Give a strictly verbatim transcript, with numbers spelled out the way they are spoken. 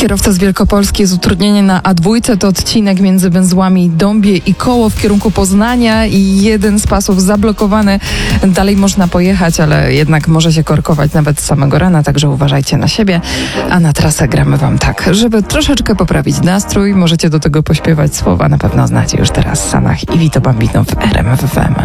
Kierowca z Wielkopolski jest utrudnienie na A dwa, to odcinek między węzłami Dąbie i Koło w kierunku Poznania i jeden z pasów zablokowany. Dalej można pojechać, ale jednak może się korkować nawet z samego rana, także uważajcie na siebie. A na trasę gramy wam tak, żeby troszeczkę poprawić nastrój. Możecie do tego pośpiewać słowa, na pewno znacie już teraz Sanach i Vito Bambino w R M F F M.